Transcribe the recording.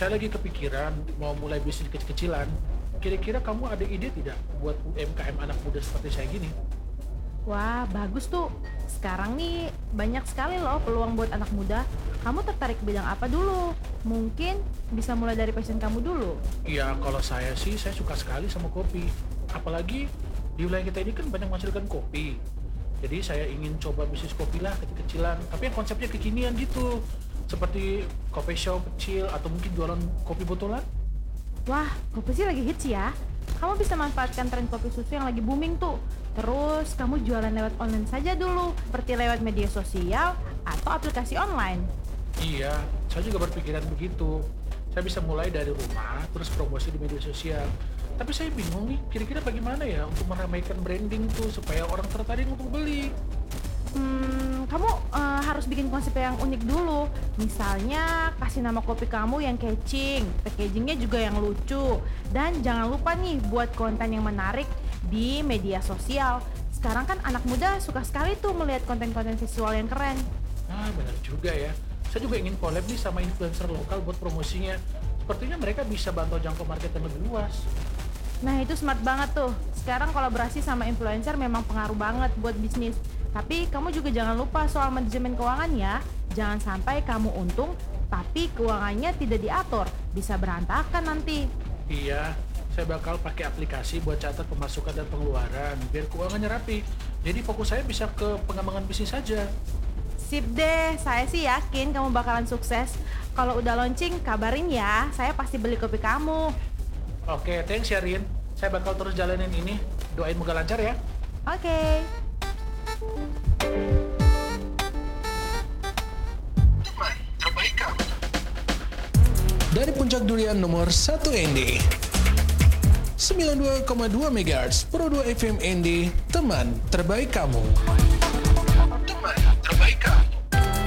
saya lagi kepikiran mau mulai bisnis kecil-kecilan. Kira-kira kamu ada ide tidak buat UMKM anak muda seperti saya gini? Wah, bagus tuh. Sekarang nih banyak sekali loh peluang buat anak muda. Kamu tertarik bidang apa dulu? Mungkin bisa mulai dari passion kamu dulu. Ya kalau saya sih, saya suka sekali sama kopi. Apalagi di wilayah kita ini kan banyak menghasilkan kopi. Jadi saya ingin coba bisnis kopi lah kecil-kecilan. Tapi yang konsepnya kekinian gitu. Seperti coffee shop kecil atau mungkin jualan kopi botolan. Wah, kopi sih lagi hits ya. Kamu bisa manfaatkan tren kopi susu yang lagi booming tuh. Terus kamu jualan lewat online saja dulu, seperti lewat media sosial atau aplikasi online. Iya, saya juga berpikiran begitu. Saya bisa mulai dari rumah, terus promosi di media sosial. Tapi saya bingung nih, kira-kira bagaimana ya untuk meramaikan branding tuh supaya orang tertarik untuk beli. Kamu harus bikin konsep yang unik dulu. Misalnya kasih nama kopi kamu yang catching, packagingnya juga yang lucu. Dan jangan lupa nih buat konten yang menarik di media sosial. Sekarang kan anak muda suka sekali tuh melihat konten-konten visual yang keren. Ah, benar juga ya. Saya juga ingin collab nih sama influencer lokal buat promosinya. Sepertinya mereka bisa bantu jangkau market yang lebih luas. Nah itu smart banget tuh. Sekarang kolaborasi sama influencer memang pengaruh banget buat bisnis. Tapi kamu juga jangan lupa soal manajemen keuangan ya. Jangan sampai kamu untung, tapi keuangannya tidak diatur. Bisa berantakan nanti. Iya, saya bakal pakai aplikasi buat catat pemasukan dan pengeluaran biar keuangannya rapi. Jadi fokus saya bisa ke pengembangan bisnis saja. Sip deh, saya sih yakin kamu bakalan sukses. Kalau udah launching, kabarin ya. Saya pasti beli kopi kamu. Oke, thanks ya Rin. Saya bakal terus jalanin ini. Doain moga lancar ya. Oke. Dari Puncak Durian nomor 1 ND 92,2 MHz Pro 2 FM ND, teman terbaik kamu.